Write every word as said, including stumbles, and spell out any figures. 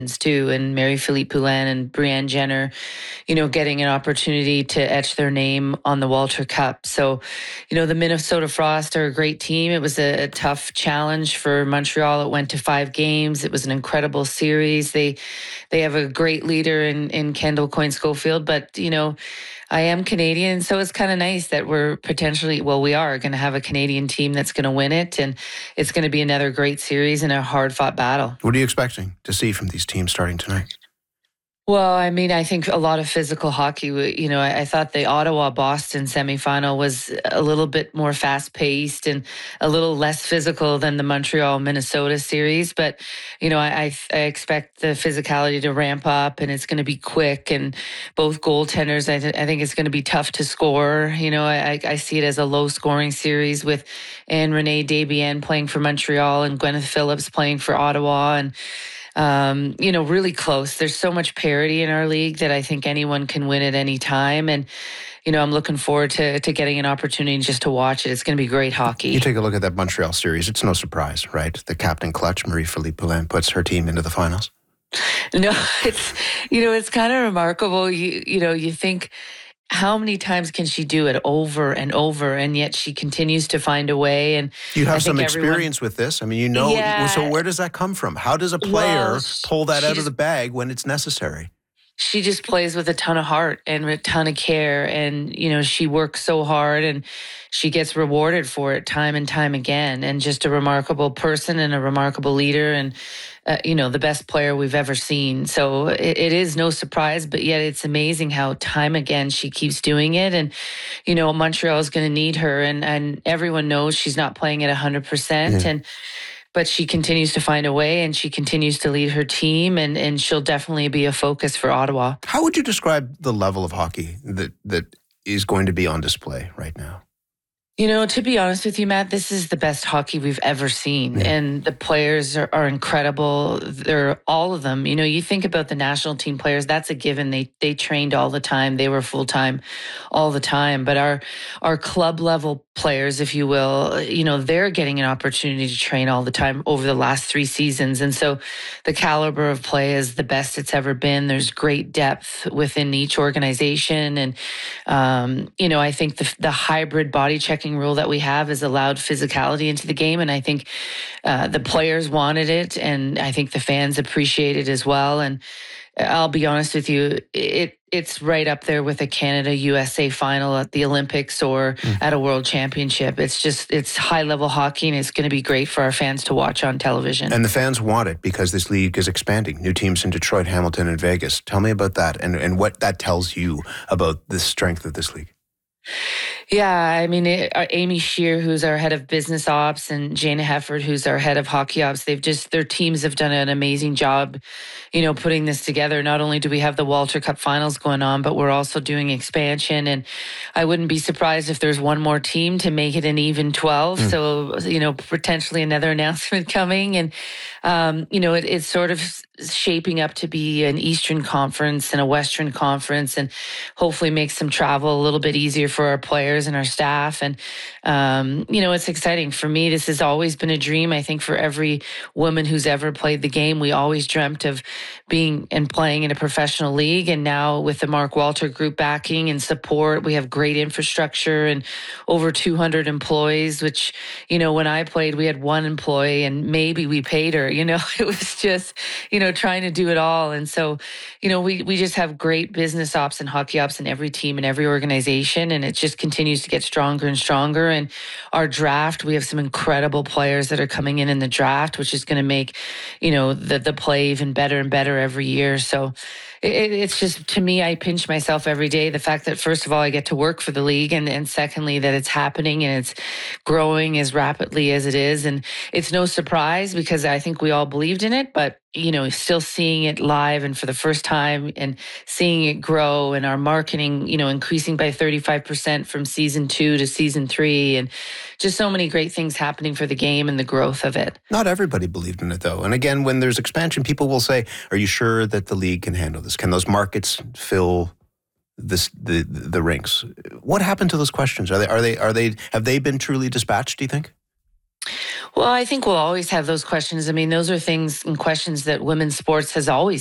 too, and Marie-Philippe Poulin and Brianne Jenner, you know, getting an opportunity to etch their name on the Walter Cup. So, you know, the Minnesota Frost are a great team. It was a, a tough challenge for Montreal. It went to five games. It was an incredible series. They they have a great leader in, in Kendall Coyne-Schofield, but, you know, I am Canadian, so it's kind of nice that we're potentially, well, we are going to have a Canadian team that's going to win it, and it's going to be another great series and a hard-fought battle. What are you expecting to see from these teams starting tonight? Well, I mean, I think a lot of physical hockey. You know, I, I thought the Ottawa-Boston semifinal was a little bit more fast-paced and a little less physical than the Montreal-Minnesota series. But, you know, I, I, I expect the physicality to ramp up, and it's going to be quick. And both goaltenders, I, th- I think it's going to be tough to score. You know, I, I see it as a low-scoring series with Anne-Renee Desbiens playing for Montreal and Gwyneth Phillips playing for Ottawa. And Um, you know, really close. There's so much parity in our league that I think anyone can win at any time. And, you know, I'm looking forward to to getting an opportunity just to watch it. It's going to be great hockey. You take a look at that Montreal series. It's no surprise, right? The captain clutch, Marie-Philippe Poulin, puts her team into the finals. No, it's, you know, it's kind of remarkable. You, you know, you think, how many times can she do it over and over, and yet she continues to find a way? And you have I some think experience everyone, with this. I mean, you know, yeah, so where does that come from? How does a player well, pull that out just, of the bag when it's necessary? She just plays with a ton of heart and a ton of care. And, you know, she works so hard and she gets rewarded for it time and time again. And just a remarkable person and a remarkable leader, and, uh, you know, the best player we've ever seen. So it, it is no surprise, but yet it's amazing how time again she keeps doing it. And, you know, Montreal is going to need her. And, and everyone knows she's not playing at one hundred percent. Yeah. And but she continues to find a way, and she continues to lead her team, and, and she'll definitely be a focus for Ottawa. How would you describe the level of hockey that, that is going to be on display right now? You know, to be honest with you, Matt, this is the best hockey we've ever seen. Yeah. And the players are, are incredible. They're all of them. You know, you think about the national team players, that's a given. They they trained all the time. They were full-time all the time. But our our club level players, if you will, you know, they're getting an opportunity to train all the time over the last three seasons. And so the caliber of play is the best it's ever been. There's great depth within each organization. And, um, you know, I think the, the hybrid body checking rule that we have has allowed physicality into the game. And I think uh, the players wanted it. And I think the fans appreciate it as well. And I'll be honest with you, it it's right up there with a Canada-U S A final at the Olympics or mm. at a World Championship. It's just, it's high-level hockey, and it's going to be great for our fans to watch on television. And the fans want it because this league is expanding. New teams in Detroit, Hamilton, and Vegas. Tell me about that and, and what that tells you about the strength of this league. Yeah, I mean, it, uh, Amy Shear, who's our head of business ops, and Jana Hefford, who's our head of hockey ops, they've just, their teams have done an amazing job, you know, putting this together. Not only do we have the Walter Cup finals going on, but we're also doing expansion. And I wouldn't be surprised if there's one more team to make it an even twelve. Mm. So, you know, potentially another announcement coming. And, um, you know, it, it's sort of shaping up to be an Eastern Conference and a Western Conference, and hopefully make some travel a little bit easier for our players and our staff. And, um, you know, it's exciting. For me, this has always been a dream. I think for every woman who's ever played the game, we always dreamt of being and playing in a professional league. And now with the Mark Walter Group backing and support, we have great infrastructure and over two hundred employees, which, you know, when I played, we had one employee and maybe we paid her. You know, it was just, you know, trying to do it all. And so, you know, we, we just have great business ops and hockey ops in every team and every organization. And it just continues to get stronger and stronger. And our draft, we have some incredible players that are coming in in the draft, which is going to make, you know, the, the play even better and better every year. So it, it's just, to me, I pinch myself every day. The fact that, first of all, I get to work for the league, and, and secondly, that it's happening and it's growing as rapidly as it is. And it's no surprise because I think we all believed in it, but you know, still seeing it live and for the first time and seeing it grow, and our marketing, you know, increasing by thirty-five percent from season two to season three, and just so many great things happening for the game and the growth of it. Not everybody believed in it, though. And again, when there's expansion, people will say, are you sure that the league can handle this? Can those markets fill this, the, the rinks? What happened to those questions? Are they, are they, are they, have they been truly dispatched, do you think? Well, I think we'll always have those questions. I mean, those are things and questions that women's sports has always